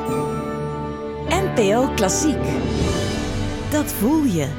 NPO Klassiek. Dat voel je.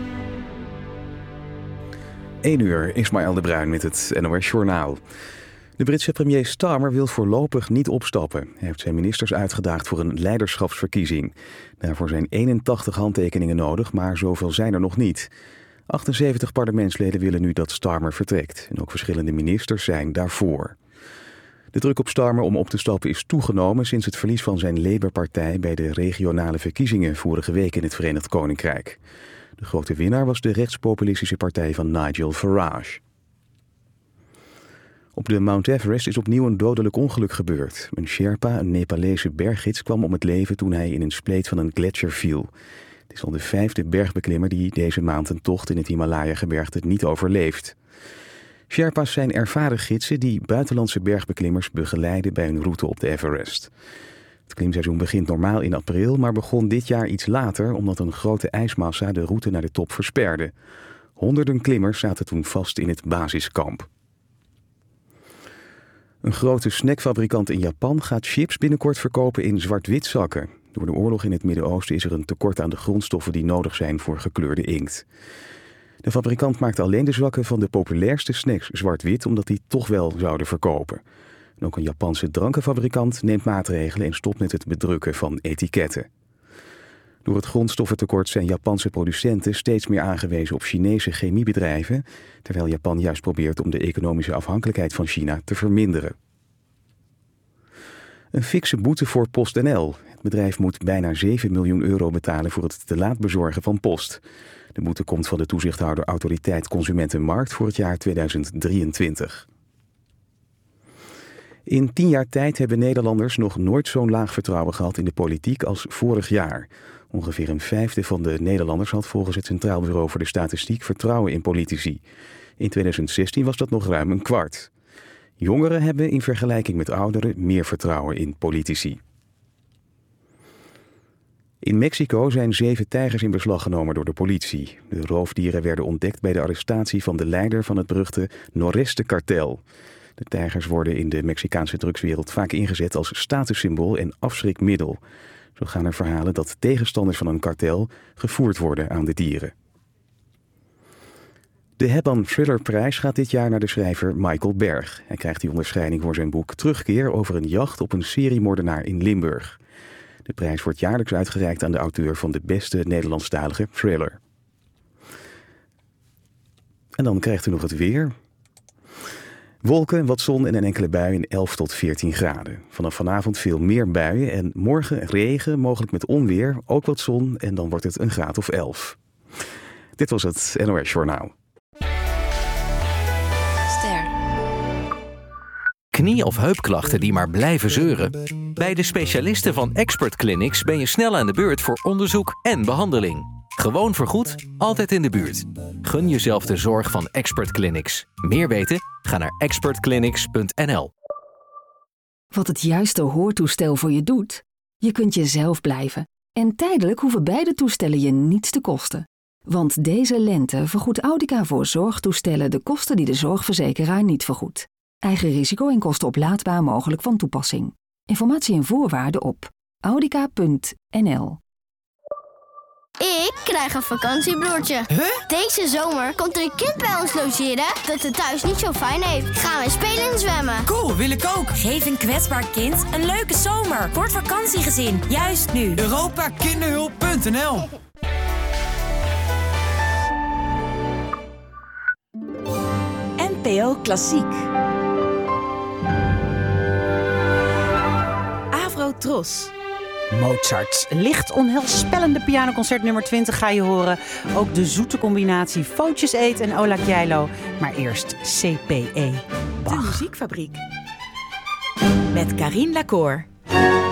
1 uur, Ismaël de Bruin met het NOS Journaal. De Britse premier Starmer wil voorlopig niet opstappen. Hij heeft zijn ministers uitgedaagd voor een leiderschapsverkiezing. Daarvoor zijn 81 handtekeningen nodig, maar zoveel zijn er nog niet. 78 parlementsleden willen nu dat Starmer vertrekt. En ook verschillende ministers zijn daarvoor. De druk op Starmer om op te stappen is toegenomen sinds het verlies van zijn Labour-partij bij de regionale verkiezingen vorige week in het Verenigd Koninkrijk. De grote winnaar was de rechtspopulistische partij van Nigel Farage. Op de Mount Everest is opnieuw een dodelijk ongeluk gebeurd. Een Sherpa, een Nepalese berggids, kwam om het leven toen hij in een spleet van een gletsjer viel. Het is al de 5e bergbeklimmer die deze maand een tocht in het Himalaya-gebergte niet overleeft. Sherpa's zijn ervaren gidsen die buitenlandse bergbeklimmers begeleiden bij hun route op de Everest. Het klimseizoen begint normaal in april, maar begon dit jaar iets later omdat een grote ijsmassa de route naar de top versperde. Honderden klimmers zaten toen vast in het basiskamp. Een grote snackfabrikant in Japan gaat chips binnenkort verkopen in zwart-wit zakken. Door de oorlog in het Midden-Oosten is er een tekort aan de grondstoffen die nodig zijn voor gekleurde inkt. De fabrikant maakt alleen de zakken van de populairste snacks zwart-wit, omdat die toch wel zouden verkopen. En ook een Japanse drankenfabrikant neemt maatregelen en stopt met het bedrukken van etiketten. Door het grondstoffentekort zijn Japanse producenten steeds meer aangewezen op Chinese chemiebedrijven, terwijl Japan juist probeert om de economische afhankelijkheid van China te verminderen. Een fikse boete voor PostNL. Het bedrijf moet bijna 7 miljoen euro betalen voor het te laat bezorgen van post. De boete komt van de toezichthouder Autoriteit Consumentenmarkt voor het jaar 2023. In 10 jaar tijd hebben Nederlanders nog nooit zo'n laag vertrouwen gehad in de politiek als vorig jaar. Ongeveer een vijfde van de Nederlanders had volgens het Centraal Bureau voor de Statistiek vertrouwen in politici. In 2016 was dat nog ruim een kwart. Jongeren hebben in vergelijking met ouderen meer vertrouwen in politici. In Mexico zijn 7 tijgers in beslag genomen door de politie. De roofdieren werden ontdekt bij de arrestatie van de leider van het beruchte Noreste-kartel. De tijgers worden in de Mexicaanse drugswereld vaak ingezet als statussymbool en afschrikmiddel. Zo gaan er verhalen dat tegenstanders van een kartel gevoerd worden aan de dieren. De Hebban Thrillerprijs gaat dit jaar naar de schrijver Michael Berg. Hij krijgt die onderscheiding voor zijn boek Terugkeer over een jacht op een seriemoordenaar in Limburg. De prijs wordt jaarlijks uitgereikt aan de auteur van de beste Nederlandstalige thriller. En dan krijgt u nog het weer. Wolken, wat zon en een enkele bui in 11 tot 14 graden. Vanaf vanavond veel meer buien en morgen regen, mogelijk met onweer, ook wat zon en dan wordt het een graad of 11. Dit was het NOS Journaal. Knie- of heupklachten die maar blijven zeuren? Bij de specialisten van Expert Clinics ben je snel aan de beurt voor onderzoek en behandeling. Gewoon vergoed, altijd in de buurt. Gun jezelf de zorg van Expert Clinics. Meer weten? Ga naar expertclinics.nl. Wat het juiste hoortoestel voor je doet? Je kunt jezelf blijven. En tijdelijk hoeven beide toestellen je niets te kosten. Want deze lente vergoedt Audica voor zorgtoestellen de kosten die de zorgverzekeraar niet vergoedt. Eigen risico en kosten oplaadbaar mogelijk van toepassing. Informatie en voorwaarden op audica.nl. Ik krijg een vakantiebroertje. Huh? Deze zomer komt er een kind bij ons logeren dat het thuis niet zo fijn heeft. Gaan we spelen en zwemmen. Cool, wil ik ook. Geef een kwetsbaar kind een leuke zomer. Voor het vakantiegezin, juist nu. Europakinderhulp.nl. NPO Klassiek. Avro-Tros. Mozart's licht onheilspellende pianoconcert nummer 20 ga je horen. Ook de zoete combinatie Footjes Eet en Ola Gjeilo. Maar eerst CPE. De Muziekfabriek. Met Carine Lacour.